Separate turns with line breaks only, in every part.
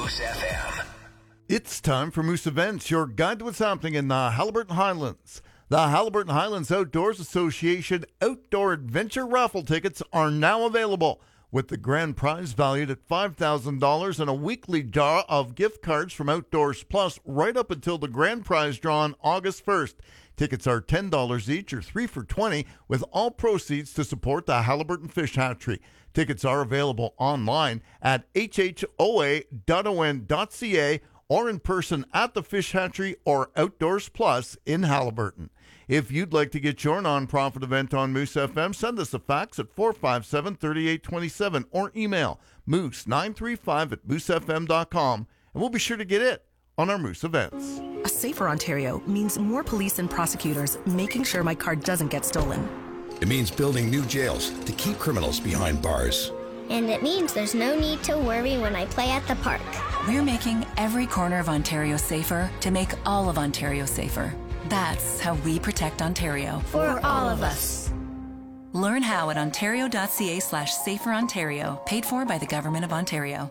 Moose FM.
It's time for Moose Events, your guide to what's happening in the Haliburton Highlands. The Haliburton Highlands Outdoors Association Outdoor Adventure raffle tickets are now available, with the grand prize valued at $5,000 and a weekly draw of gift cards from Outdoors Plus right up until the grand prize draw on August 1st. Tickets are $10 each or 3 for $20, with all proceeds to support the Haliburton Fish Hatchery. Tickets are available online at hhoa.on.ca or in person at the Fish Hatchery or Outdoors Plus in Haliburton. If you'd like to get your nonprofit event on Moose FM, send us a fax at 457-3827 or email moose935@moosefm.com, and we'll be sure to get it on our Moose Events.
A safer Ontario means more police and prosecutors making sure my car doesn't get stolen.
It means building new jails to keep criminals behind bars.
And it means there's no need to worry when I play at the park.
We're making every corner of Ontario safer to make all of Ontario safer. That's how we protect Ontario.
For all of us.
Learn how at ontario.ca/saferontario, paid for by the Government of Ontario.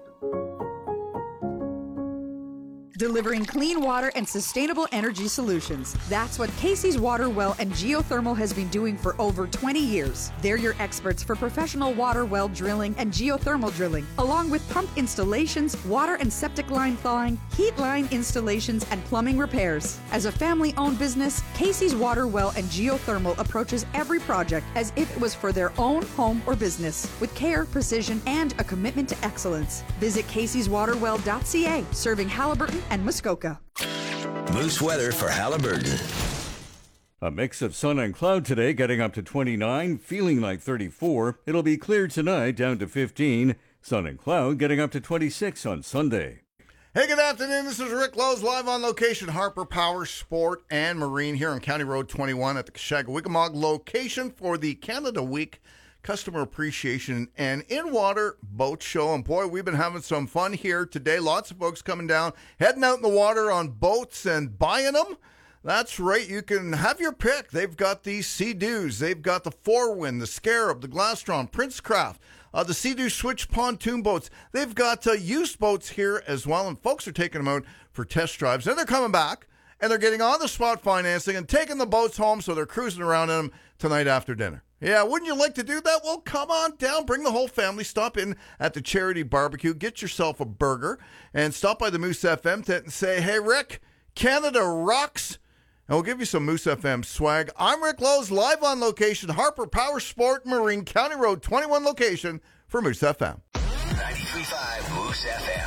Delivering clean water and sustainable energy solutions. That's what Casey's Water Well and Geothermal has been doing for over 20 years. They're your experts for professional water well drilling and geothermal drilling, along with pump installations, water and septic line thawing, heat line installations, and plumbing repairs. As a family-owned business, Casey's Water Well and Geothermal approaches every project as if it was for their own home or business, with care, precision, and a commitment to excellence. Visit caseyswaterwell.ca, serving Haliburton and Muskoka.
Moose weather for Haliburton.
A mix of sun and cloud today, getting up to 29, feeling like 34. It'll be clear tonight, down to 15. Sun and cloud, getting up to 26 on Sunday.
Hey, good afternoon. This is Rick Lowe's live on location, Harper Power Sport and Marine here on County Road 21 at the Kashagawickamog location for the Canada Week Customer Appreciation and In-Water Boat Show. And boy, we've been having some fun here today. Lots of folks coming down, heading out in the water on boats and buying them. That's right. You can have your pick. They've got the Sea-Doos. They've got the Forewind, the Scarab, the Glastron, Princecraft, the Sea-Doo Switch pontoon boats. They've got used boats here as well, and folks are taking them out for test drives. And they're coming back, and they're getting on-the-spot financing and taking the boats home, so they're cruising around in them tonight after dinner. Yeah, wouldn't you like to do that? Well, come on down. Bring the whole family. Stop in at the Charity Barbecue. Get yourself a burger and stop by the Moose FM tent and say, hey, Rick, Canada rocks. And we'll give you some Moose FM swag. I'm Rick Lowe's, live on location, Harper Power Sport Marine, County Road 21 location for Moose FM.
93.5 Moose FM.